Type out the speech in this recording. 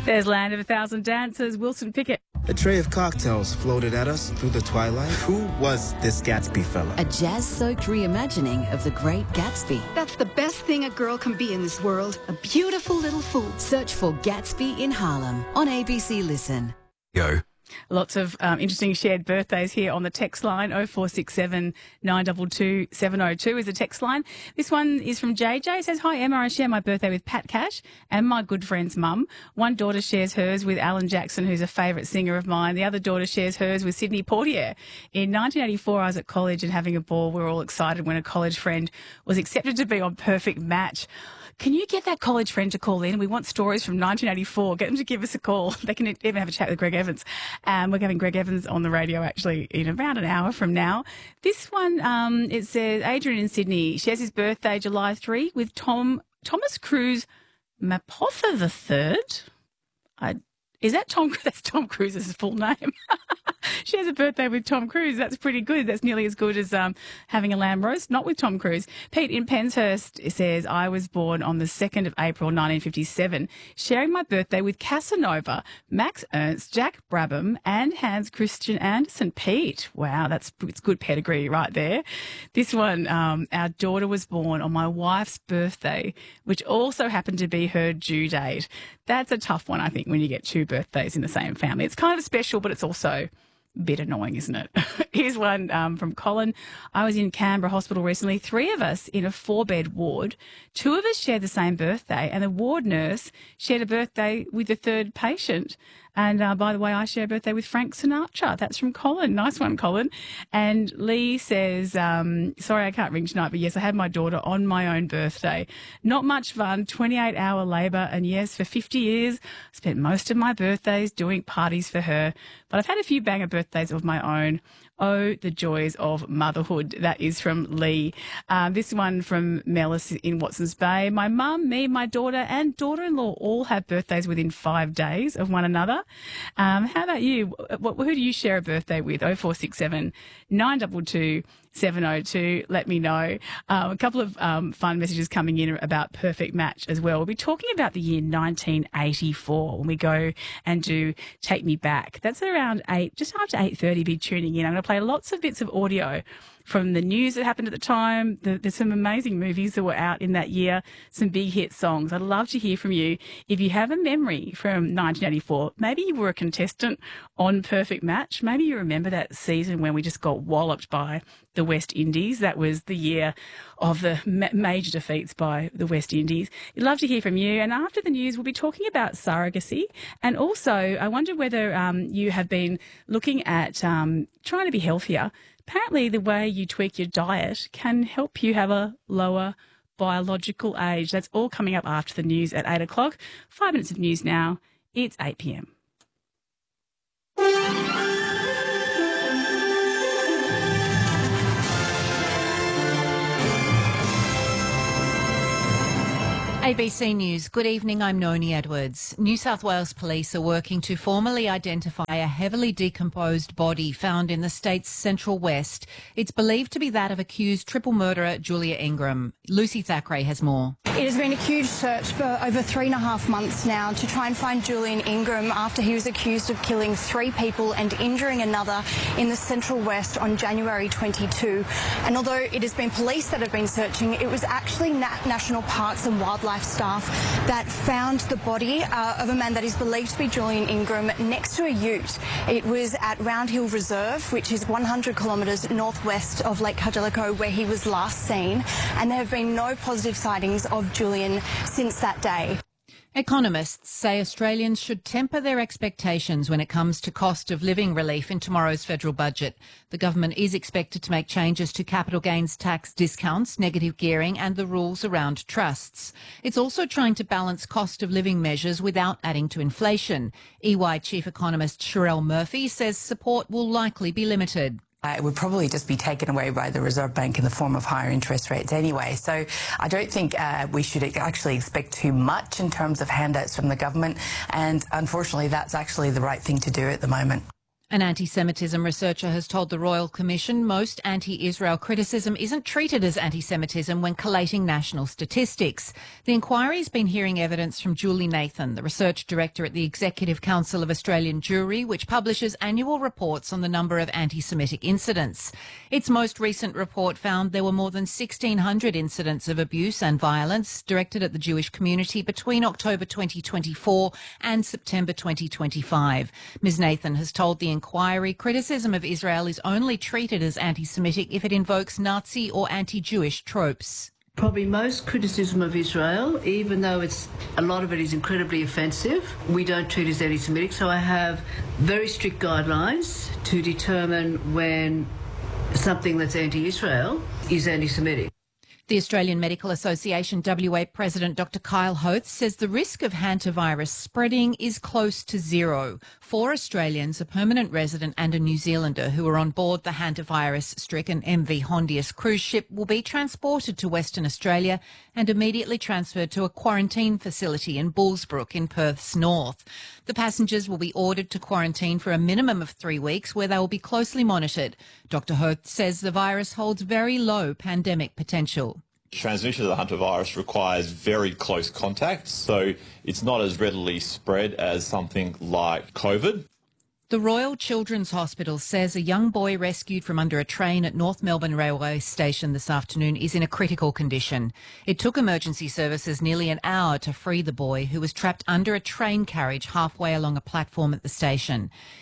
There's Land of a Thousand Dancers, Wilson Pickett. A tray of cocktails floated at us through the twilight. Who was this Gatsby fella? A jazz-soaked reimagining of The Great Gatsby. That's the best thing a girl can be in this world. A beautiful little fool. Search for Gatsby in Harlem on ABC Listen. Go. Lots of interesting shared birthdays here on the text line. 0467 922 702 is the text line. This one is from JJ. It says, "Hi Emma, I share my birthday with Pat Cash and my good friend's mum. One daughter shares hers with Alan Jackson, who's a favourite singer of mine. The other daughter shares hers with Sydney Portier. In 1984, I was at college and having a ball. We were all excited when a college friend was accepted to be on Perfect Match. Can you get that college friend to call in? We want stories from 1984. Get them to give us a call. They can even have a chat with Greg Evans. We're having Greg Evans on the radio actually in around an hour from now. This one, it says Adrian in Sydney shares his birthday July 3 with Thomas Cruise Mapotha III. Is that Tom? That's Tom Cruise's full name. She has a birthday with Tom Cruise. That's pretty good. That's nearly as good as having a lamb roast, not with Tom Cruise. Pete in Penshurst says, I was born on the 2nd of April 1957, sharing my birthday with Casanova, Max Ernst, Jack Brabham, and Hans Christian Andersen. Pete, wow, it's good pedigree right there. This one, our daughter was born on my wife's birthday, which also happened to be her due date. That's a tough one, I think, when you get two birthdays in the same family. It's kind of special, but it's also a bit annoying, isn't it? Here's one from Colin. I was in Canberra Hospital recently. 3 of us in a 4-bed ward. 2 of us shared the same birthday, and the ward nurse shared a birthday with the 3rd patient. And by the way, I share a birthday with Frank Sinatra. That's from Colin. Nice one, Colin. And Lee says, sorry, I can't ring tonight, but yes, I had my daughter on my own birthday. Not much fun, 28-hour labour. And yes, for 50 years, I spent most of my birthdays doing parties for her. But I've had a few banger birthdays of my own. Oh, the joys of motherhood. That is from Lee. This one from Mellis in Watson's Bay. My mum, me, my daughter and daughter-in-law all have birthdays within 5 days of one another. How about you? Who do you share a birthday with? 0467 922 702. Let me know. A couple of fun messages coming in about Perfect Match as well. We'll be talking about the year 1984 when we go and do Take Me Back. That's around 8, just after 8:30. Be tuning in. I'm going to play lots of bits of audio from the news that happened at the time. There's some amazing movies that were out in that year, some big hit songs. I'd love to hear from you. If you have a memory from 1984, maybe you were a contestant on Perfect Match. Maybe you remember that season when we just got walloped by the West Indies. That was the year of the major defeats by the West Indies. I'd love to hear from you. And after the news, we'll be talking about surrogacy. And also, I wonder whether you have been looking at trying to be healthier. Apparently, the way you tweak your diet can help you have a lower biological age. That's all coming up after the news at 8 o'clock. 5 minutes of news now. It's 8 p.m. ABC News. Good evening, I'm Noni Edwards. New South Wales Police are working to formally identify a heavily decomposed body found in the state's central west. It's believed to be that of accused triple murderer Julia Ingram. Lucy Thackeray has more. It has been a huge search for over 3.5 months now to try and find Julian Ingram after he was accused of killing 3 people and injuring another in the central west on January 22. And although it has been police that have been searching, it was actually National Parks and Wildlife staff that found the body of a man that is believed to be Julian Ingram next to a ute. It was at Round Hill Reserve, which is 100 kilometres northwest of Lake Cargellico, where he was last seen, and there have been no positive sightings of Julian since that day. Economists say Australians should temper their expectations when it comes to cost of living relief in tomorrow's federal budget. The government is expected to make changes to capital gains tax discounts, negative gearing and the rules around trusts. It's also trying to balance cost of living measures without adding to inflation. EY Chief Economist Sherelle Murphy says support will likely be limited. It would probably just be taken away by the Reserve Bank in the form of higher interest rates anyway. So I don't think we should actually expect too much in terms of handouts from the government. And unfortunately, that's actually the right thing to do at the moment. An anti-Semitism researcher has told the Royal Commission most anti-Israel criticism isn't treated as anti-Semitism when collating national statistics. The inquiry's been hearing evidence from Julie Nathan, the research director at the Executive Council of Australian Jewry, which publishes annual reports on the number of anti-Semitic incidents. Its most recent report found there were more than 1,600 incidents of abuse and violence directed at the Jewish community between October 2024 and September 2025. Ms Nathan has told the inquiry criticism of Israel is only treated as anti-Semitic if it invokes Nazi or anti-Jewish tropes. Probably most criticism of Israel, even though a lot of it is incredibly offensive, we don't treat as anti-Semitic. So I have very strict guidelines to determine when something that's anti-Israel is anti-Semitic. The Australian Medical Association WA President Dr Kyle Hoth says the risk of hantavirus spreading is close to zero. 4 Australians, a permanent resident and a New Zealander who are on board the hantavirus-stricken MV Hondius cruise ship will be transported to Western Australia and immediately transferred to a quarantine facility in Bullsbrook in Perth's north. The passengers will be ordered to quarantine for a minimum of 3 weeks where they will be closely monitored. Dr Hoth says the virus holds very low pandemic potential. Transmission of the hantavirus requires very close contact, so it's not as readily spread as something like COVID. The Royal Children's Hospital says a young boy rescued from under a train at North Melbourne Railway Station this afternoon is in a critical condition. It took emergency services nearly an hour to free the boy, who was trapped under a train carriage halfway along a platform at the station.